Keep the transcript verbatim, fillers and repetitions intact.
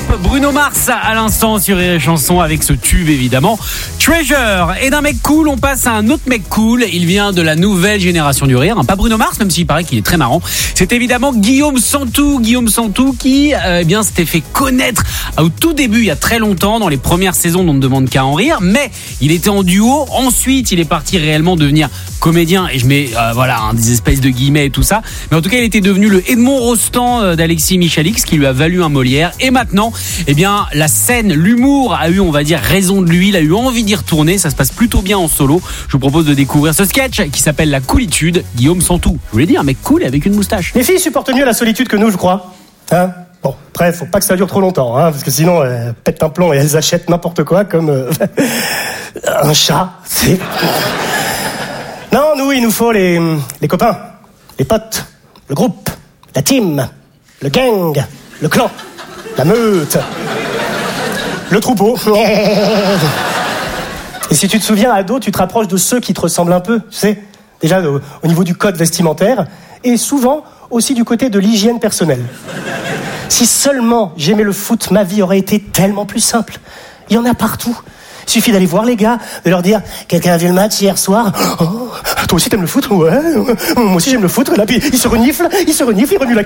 Bruno Mars à l'instant sur Rire et Chanson avec ce tube évidemment. Treasure. Et d'un mec cool, on passe à un autre mec cool. Il vient de la nouvelle génération du rire. Hein, pas Bruno Mars, même s'il paraît qu'il est très marrant. C'est évidemment Guillaume Santou. Guillaume Santou qui euh, eh bien, s'était fait connaître au tout début, il y a très longtemps, dans les premières saisons d'On ne demande qu'à en rire. Mais il était en duo. Ensuite, il est parti réellement devenir comédien. Et je mets euh, voilà, hein, des espèces de guillemets et tout ça. Mais en tout cas, il était devenu le Edmond Rostand euh, d'Alexis Michalix, qui lui a valu un Molière. Et maintenant, eh bien, la scène, l'humour a eu, on va dire, raison de lui. Il a eu envie d'y retourner. Ça se passe plutôt bien en solo. Je vous propose de découvrir ce sketch qui s'appelle La Coolitude. Guillaume Santou. Je voulais dire, un mec cool et avec une moustache. Les filles supportent mieux la solitude que nous, je crois. Hein ? Bon, après, faut pas que ça dure trop longtemps, hein, parce que sinon, elles pètent un plomb et elles achètent n'importe quoi, comme euh, un chat. C'est... Non, nous, il nous faut les, les copains, les potes, le groupe, la team, le gang, le clan, la meute, le troupeau. Et si tu te souviens, ado, tu te rapproches de ceux qui te ressemblent un peu, tu sais, déjà au, au niveau du code vestimentaire, et souvent aussi du côté de l'hygiène personnelle. Si seulement j'aimais le foot, ma vie aurait été tellement plus simple. Il y en a partout. Il suffit d'aller voir les gars, de leur dire « Quelqu'un a vu le match hier soir ? Oh, toi aussi t'aimes le foot ? Ouais, moi aussi j'aime le foot. » Là, puis ils se reniflent, ils se reniflent, ils remuent la